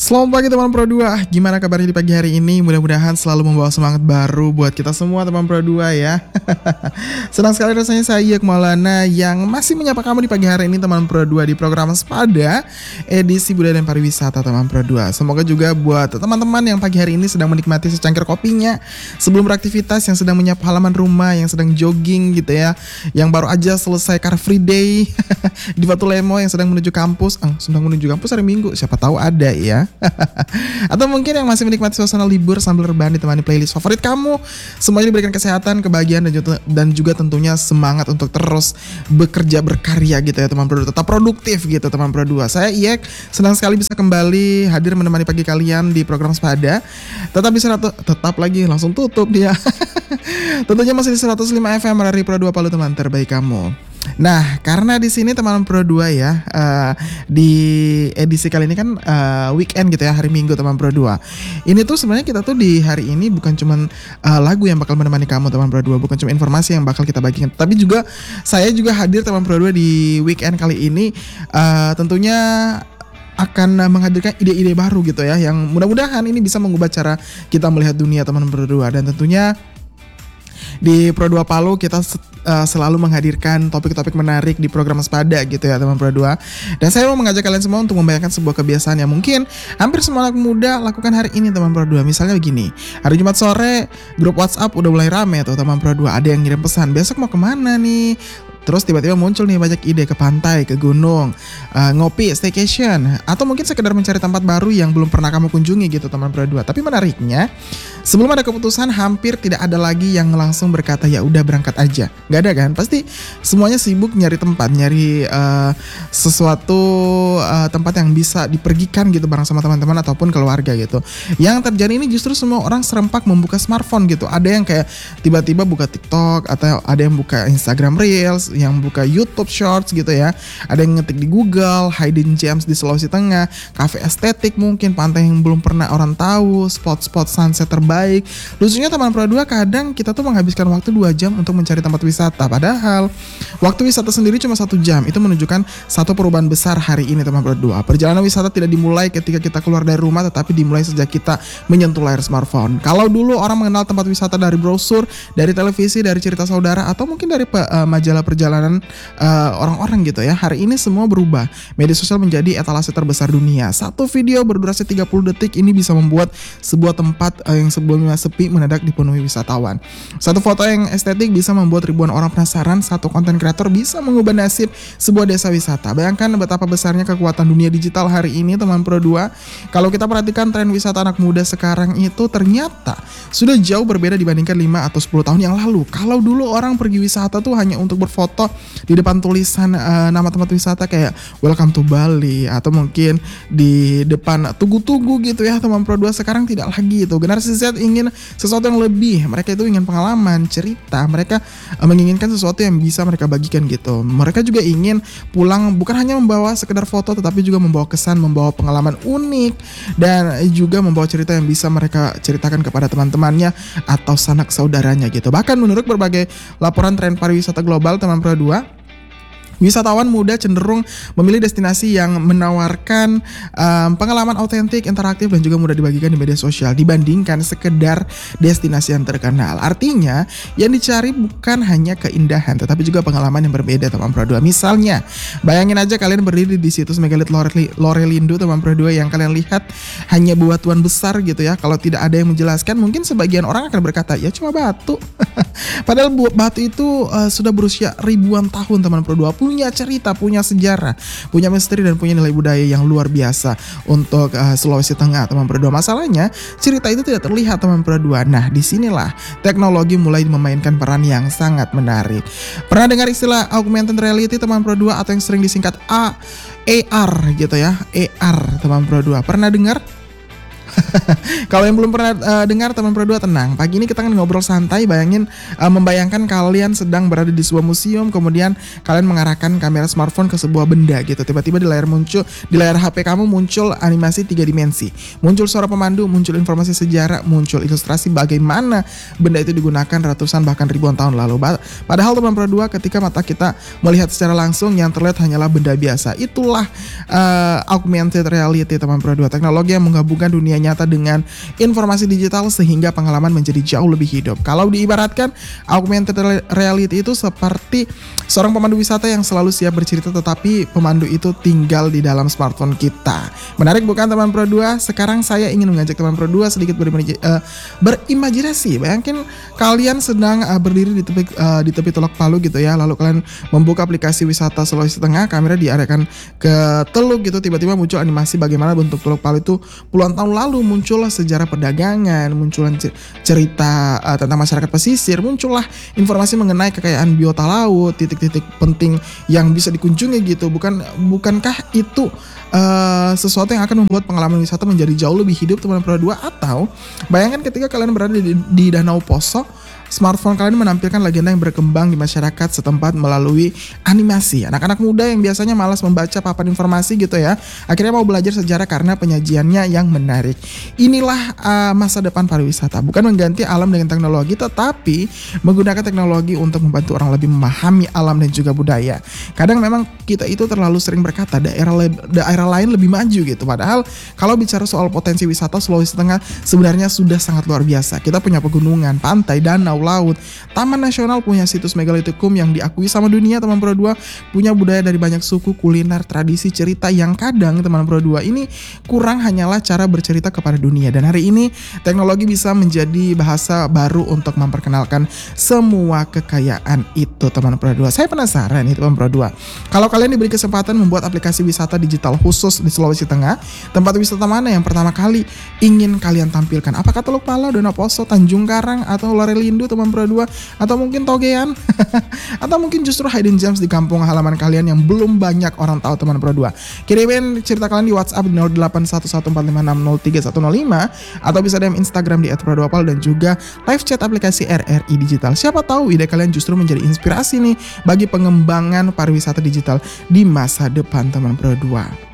Selamat pagi teman Pro 2. Gimana kabarnya di pagi hari ini? Mudah-mudahan selalu membawa semangat baru buat kita semua teman Pro 2 ya. Senang sekali rasanya saya Yak Maulana yang masih menyapa kamu di pagi hari ini teman Pro 2 di program Sepada edisi Budaya dan Pariwisata teman Pro 2. Semoga juga buat teman-teman yang pagi hari ini sedang menikmati secangkir kopinya sebelum beraktivitas, yang sedang menyapu halaman rumah, yang sedang jogging gitu ya, yang baru aja selesai Car Free Day di Batu Lemo, yang sedang menuju kampus. Sedang menuju kampus hari Minggu, siapa tahu ada ya. Atau mungkin yang masih menikmati suasana libur sambil rebahan ditemani playlist favorit kamu. Semuanya diberikan kesehatan, kebahagiaan dan juga tentunya semangat untuk terus bekerja berkarya gitu ya teman Pro 2. Tetap produktif gitu teman Pro 2. Saya Iyek, senang sekali bisa kembali hadir menemani pagi kalian di program Sepada. Tetap lagi langsung tutup dia. Tentunya masih di 105 FM dari Pro 2 Palu, teman terbaik kamu. Nah, karena di sini teman Pro 2 ya, di edisi kali ini kan weekend gitu ya, hari Minggu teman Pro 2. Ini tuh sebenarnya kita tuh di hari ini bukan cuman lagu yang bakal menemani kamu teman Pro 2, bukan cuma informasi yang bakal kita bagikan, tapi juga saya juga hadir teman Pro 2 di weekend kali ini, tentunya akan menghadirkan ide-ide baru gitu ya, yang mudah-mudahan ini bisa mengubah cara kita melihat dunia teman Pro 2. Dan tentunya di Pro 2 Palu kita selalu menghadirkan topik-topik menarik di program Sepada gitu ya teman Pro 2. Dan saya mau mengajak kalian semua untuk membayangkan sebuah kebiasaan yang mungkin hampir semua anak muda lakukan hari ini teman Pro 2. Misalnya begini, hari Jumat sore grup WhatsApp udah mulai rame tuh teman Pro 2. Ada yang ngirim pesan, besok mau kemana nih? Terus tiba-tiba muncul nih banyak ide, ke pantai, ke gunung, ngopi, staycation, atau mungkin sekedar mencari tempat baru yang belum pernah kamu kunjungi gitu teman Pro 2. Tapi menariknya, sebelum ada keputusan hampir tidak ada lagi yang langsung berkata ya udah berangkat aja. Gak ada kan? Pasti semuanya sibuk nyari tempat, nyari sesuatu tempat yang bisa dipergikan gitu bareng sama teman-teman ataupun keluarga gitu. Yang terjadi ini justru semua orang serempak membuka smartphone gitu. Ada yang kayak tiba-tiba buka TikTok, atau ada yang buka Instagram Reels, yang buka YouTube Shorts gitu ya. Ada yang ngetik di Google hidden gems di Sulawesi Tengah, cafe estetik mungkin, pantai yang belum pernah orang tahu, spot-spot sunset terbaik. Lucunya teman Pro 2, kadang kita tuh menghabiskan waktu 2 jam untuk mencari tempat wisata, padahal waktu wisata sendiri cuma 1 jam. Itu menunjukkan satu perubahan besar hari ini teman Pro 2. Perjalanan wisata tidak dimulai ketika kita keluar dari rumah, tetapi dimulai sejak kita menyentuh layar smartphone. Kalau dulu orang mengenal tempat wisata dari brosur, dari televisi, dari cerita saudara, atau mungkin dari majalah perjalanan orang-orang gitu ya, hari ini semua berubah. Media sosial menjadi etalase terbesar dunia. Satu video berdurasi 30 detik ini bisa membuat sebuah tempat yang sebelumnya sepi mendadak dipenuhi wisatawan. Satu foto yang estetik bisa membuat ribuan orang penasaran. Satu konten kreator bisa mengubah nasib sebuah desa wisata. Bayangkan betapa besarnya kekuatan dunia digital hari ini teman Pro 2. Kalau kita perhatikan tren wisata anak muda sekarang itu ternyata sudah jauh berbeda dibandingkan 5 atau 10 tahun yang lalu. Kalau dulu orang pergi wisata tuh hanya untuk berfoto di depan tulisan nama tempat wisata kayak Welcome to Bali, atau mungkin di depan tugu-tugu gitu ya teman Pro 2. Sekarang tidak lagi itu. Generasi Z ingin sesuatu yang lebih. Mereka itu ingin pengalaman, cerita. Mereka menginginkan sesuatu yang bisa mereka bagikan gitu. Mereka juga ingin pulang bukan hanya membawa sekedar foto, tetapi juga membawa kesan, membawa pengalaman unik, dan juga membawa cerita yang bisa mereka ceritakan kepada teman-temannya atau sanak saudaranya gitu. Bahkan menurut berbagai laporan tren pariwisata global teman Pro 2, wisatawan muda cenderung memilih destinasi yang menawarkan pengalaman autentik, interaktif, dan juga mudah dibagikan di media sosial dibandingkan sekedar destinasi yang terkenal. Artinya, yang dicari bukan hanya keindahan, tetapi juga pengalaman yang berbeda teman Pro 2. Misalnya, bayangin aja kalian berdiri di situs megalit Lorelindo teman Pro 2, yang kalian lihat hanya batuan besar gitu ya. Kalau tidak ada yang menjelaskan, mungkin sebagian orang akan berkata, ya cuma batu. Padahal batu itu sudah berusia ribuan tahun teman Pro 2, punya cerita, punya sejarah, punya misteri, dan punya nilai budaya yang luar biasa untuk Sulawesi Tengah teman Pro 2. Masalahnya cerita itu tidak terlihat teman Pro 2. Nah, disinilah teknologi mulai memainkan peran yang sangat menarik. Pernah dengar istilah augmented reality teman Pro 2, atau yang sering disingkat AR gitu ya, AR teman Pro 2? Pernah dengar? Kalau yang belum pernah dengar teman Pro 2 tenang. Pagi ini kita akan ngobrol santai, membayangkan kalian sedang berada di sebuah museum, kemudian kalian mengarahkan kamera smartphone ke sebuah benda gitu. Tiba-tiba di layar HP kamu muncul animasi 3 dimensi. Muncul suara pemandu, muncul informasi sejarah, muncul ilustrasi bagaimana benda itu digunakan ratusan bahkan ribuan tahun lalu. Padahal teman Pro 2 ketika mata kita melihat secara langsung yang terlihat hanyalah benda biasa. Itulah augmented reality teman Pro 2. Teknologi yang menggabungkan dunia nyata dengan informasi digital sehingga pengalaman menjadi jauh lebih hidup. Kalau diibaratkan, augmented reality itu seperti seorang pemandu wisata yang selalu siap bercerita tetapi pemandu itu tinggal di dalam smartphone kita. Menarik bukan teman Pro 2? Sekarang saya ingin mengajak teman Pro 2 sedikit berimajinasi. Bayangin kalian sedang berdiri di tepi Teluk Palu gitu ya, lalu kalian membuka aplikasi wisata Sulawesi Tengah, kamera diarahkan ke teluk gitu, tiba-tiba muncul animasi bagaimana bentuk Teluk Palu itu puluhan tahun lalu, muncullah sejarah perdagangan, muncullah cerita tentang masyarakat pesisir, muncullah informasi mengenai kekayaan biota laut, titik-titik penting yang bisa dikunjungi gitu. Bukankah itu sesuatu yang akan membuat pengalaman wisata menjadi jauh lebih hidup teman Pro 2? Atau bayangkan ketika kalian berada di Danau Poso, smartphone kalian menampilkan legenda yang berkembang di masyarakat setempat melalui animasi. Anak-anak muda yang biasanya malas membaca papan informasi gitu ya, akhirnya mau belajar sejarah karena penyajiannya yang menarik. Inilah masa depan pariwisata, bukan mengganti alam dengan teknologi, tetapi menggunakan teknologi untuk membantu orang lebih memahami alam dan juga budaya. Kadang memang kita itu terlalu sering berkata daerah lain lebih maju gitu. Padahal kalau bicara soal potensi wisata, Sulawesi Tengah sebenarnya sudah sangat luar biasa. Kita punya pegunungan, pantai, danau, laut, taman nasional, punya situs megalitikum yang diakui sama dunia teman Pro 2, punya budaya dari banyak suku, kuliner, tradisi, cerita yang kadang teman Pro 2 ini kurang hanyalah cara bercerita kepada dunia. Dan hari ini teknologi bisa menjadi bahasa baru untuk memperkenalkan semua kekayaan itu teman Pro 2. Saya penasaran nih teman Pro 2, kalau kalian diberi kesempatan membuat aplikasi wisata digital khusus di Sulawesi Tengah, tempat wisata mana yang pertama kali ingin kalian tampilkan? Apakah Teluk Palau, Danau Poso, Tanjung Karang, atau Lorelindo teman Pro 2, atau mungkin Togean atau mungkin justru hidden gems di kampung halaman kalian yang belum banyak orang tahu teman Pro 2? Kirimin cerita kalian di WhatsApp di 081145603105 atau bisa DM Instagram di @pro2pal dan juga live chat aplikasi RRI Digital. Siapa tahu ide kalian justru menjadi inspirasi nih bagi pengembangan pariwisata digital di masa depan teman Pro 2.